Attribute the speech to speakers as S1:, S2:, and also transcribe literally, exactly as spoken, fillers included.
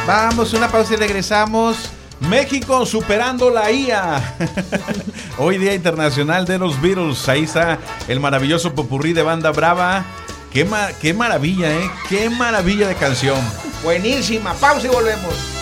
S1: Vamos, una pausa y regresamos. México superando la I A. Hoy Día Internacional de los Beatles. Ahí está el maravilloso popurrí de Banda Brava. Qué, ma- qué maravilla, ¿eh? Qué maravilla de canción.
S2: Buenísima. Pausa y volvemos.